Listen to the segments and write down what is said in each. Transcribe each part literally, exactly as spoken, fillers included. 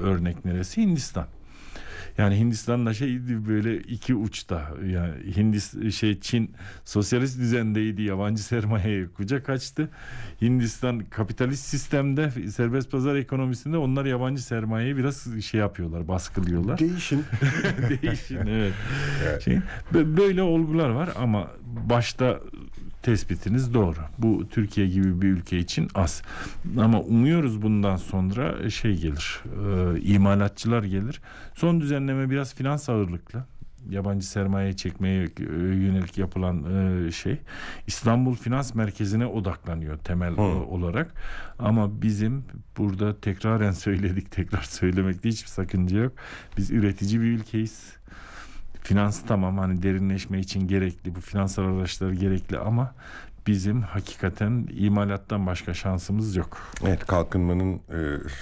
örnek neresi? Hindistan. Yani Hindistan'la şey böyle iki uçta, yani Hindistan şey Çin sosyalist düzendeydi, yabancı sermayeye kucak açtı. Hindistan kapitalist sistemde, serbest pazar ekonomisinde, onlar yabancı sermayeyi biraz şey yapıyorlar, baskılıyorlar. Değişin. Değişin evet. Evet. Şey, böyle olgular var ama başta tespitiniz doğru. Bu Türkiye gibi bir ülke için az. Ama umuyoruz bundan sonra şey gelir. E, imalatçılar gelir. Son düzenleme biraz finans ağırlıklı. Yabancı sermaye çekmeye e, yönelik yapılan e, şey İstanbul Finans Merkezi'ne odaklanıyor temel Hı. olarak. Ama bizim burada tekraren söyledik, tekrar söylemekte hiçbir sakınca yok. Biz üretici bir ülkeyiz. Finans tamam, hani derinleşme için gerekli, bu finansal araçlar gerekli ama bizim hakikaten imalattan başka şansımız yok. Evet, kalkınmanın e,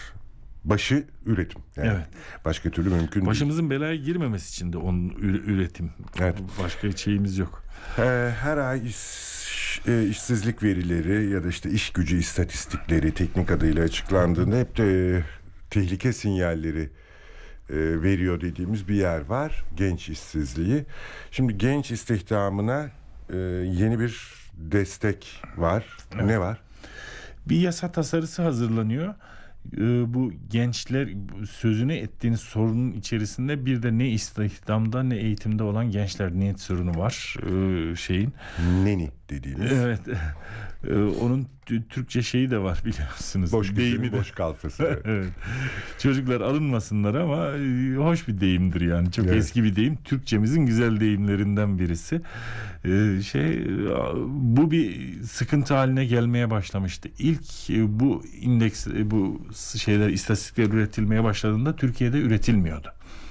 başı üretim. Yani evet. Başka türlü mümkün Başımızın belaya girmemesi için de onun üretim. Evet. Başka şeyimiz yok. E, her ay iş, e, işsizlik verileri ya da işte iş gücü istatistikleri teknik adıyla açıklandığında hep de e, tehlike sinyalleri E, veriyor dediğimiz bir yer var. Genç işsizliği. Şimdi genç istihdamına e, yeni bir destek var. Evet. Ne var? Bir yasa tasarısı hazırlanıyor. Ee, bu gençler sözünü ettiğiniz sorunun içerisinde bir de ne istihdamda ne eğitimde olan gençler niyet sorunu var ee, şeyin. Neni dediğimiz. Evet. Ee, onun t- Türkçe şeyi de var biliyorsunuz. Boş deyimi güzeli, de. boş kalfası. Evet. Çocuklar alınmasınlar ama e, hoş bir deyimdir yani. Çok evet. eski bir deyim. Türkçemizin güzel deyimlerinden birisi. Ee, şey bu bir sıkıntı haline gelmeye başlamıştı. İlk e, bu indeks e, bu şeyler istatistikler üretilmeye başladığında Türkiye'de üretilmiyordu.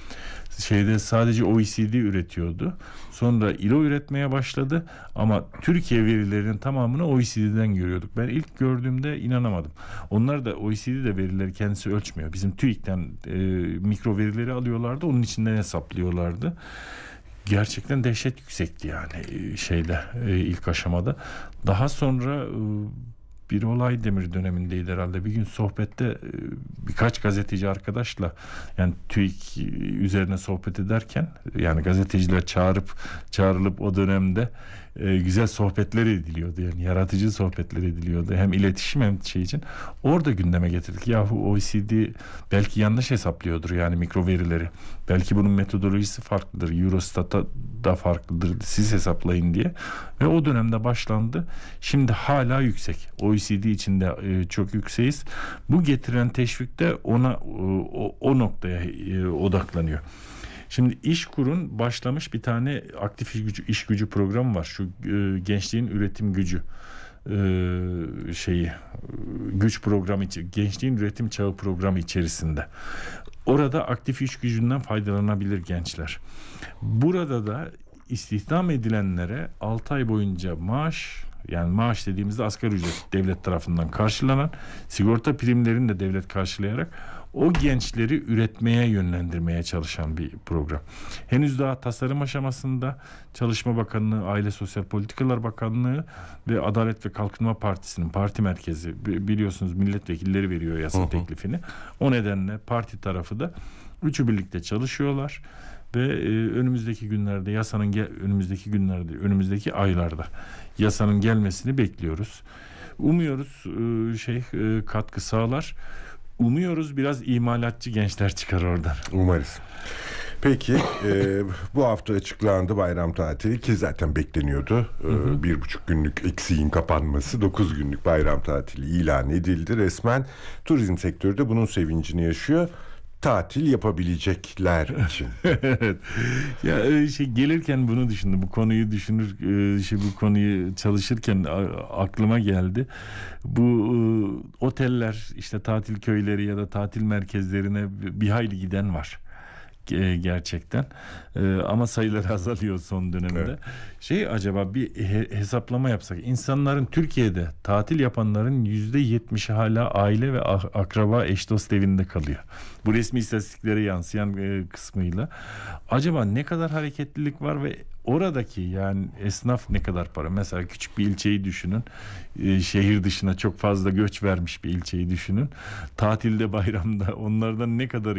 Şeyde sadece O E C D üretiyordu. Sonra İ L O üretmeye başladı ama Türkiye verilerinin tamamını O E C D'den görüyorduk. Ben ilk gördüğümde inanamadım. Onlar da O E C D'de verileri kendisi ölçmüyor. Bizim TÜİK'ten e, mikro verileri alıyorlardı. Onun içinden hesaplıyorlardı. Gerçekten dehşet yüksekti yani şeyde ilk aşamada. Daha sonra bir olay Demir dönemindeydi herhalde. Bir gün sohbette birkaç gazeteci arkadaşla yani TÜİK üzerine sohbet ederken yani gazeteciler çağırıp çağrılıp o dönemde e, güzel sohbetler ediliyordu. Yani yaratıcı sohbetler ediliyordu. Hem iletişim hem şey için. Orada gündeme getirdik. Yahu O E C D belki yanlış hesaplıyordur yani mikro verileri. Belki bunun metodolojisi farklıdır. Eurostat'a da farklıdır. Siz hesaplayın diye. Ve o dönemde başlandı. Şimdi hala yüksek. O E C D içinde e, çok yükseğiz. Bu getiren teşvik de ona o, o noktaya e, odaklanıyor. Şimdi İşkur'un başlamış bir tane aktif iş gücü, iş gücü programı var. Şu e, gençliğin üretim gücü e, şeyi e, güç programı için, gençliğin üretim çağı programı içerisinde. Orada aktif iş gücünden faydalanabilir gençler. Burada da istihdam edilenlere altı ay boyunca maaş, yani maaş dediğimizde asgari ücret devlet tarafından karşılanan, sigorta primlerini de devlet karşılayarak o gençleri üretmeye yönlendirmeye çalışan bir program. Henüz daha tasarım aşamasında. Çalışma Bakanlığı, Aile Sosyal Politikalar Bakanlığı ve Adalet ve Kalkınma Partisi'nin parti merkezi, biliyorsunuz milletvekilleri veriyor yasa hı hı. teklifini. O nedenle parti tarafı da üçü birlikte çalışıyorlar ve e, önümüzdeki günlerde yasanın gel- önümüzdeki günlerde önümüzdeki aylarda yasanın gelmesini bekliyoruz. Umuyoruz e, şey e, katkı sağlar. Umuyoruz biraz imalatçı gençler çıkar oradan. Umarız. Peki e, bu hafta açıklandı bayram tatili ki zaten bekleniyordu. E, hı hı. Bir buçuk günlük eksiğin kapanması, dokuz günlük bayram tatili ilan edildi. Resmen turizm sektörü de bunun sevincini yaşıyor. Tatil yapabilecekler için. Evet. Ya şey gelirken bunu düşündüm. Bu konuyu düşünür şey bu konuyu çalışırken aklıma geldi. Bu oteller, işte tatil köyleri ya da tatil merkezlerine bir hayli giden var. Gerçekten ee, ama sayıları azalıyor son dönemde. Evet. Şey acaba bir he- hesaplama yapsak, insanların Türkiye'de tatil yapanların yüzde yetmişi hala aile ve akraba eş dost evinde kalıyor. Bu resmi istatistiklere yansıyan e, kısmıyla. Acaba ne kadar hareketlilik var ve oradaki yani esnaf ne kadar para? Mesela küçük bir ilçeyi düşünün. E, şehir dışına çok fazla göç vermiş bir ilçeyi düşünün. Tatilde, bayramda onlardan ne kadar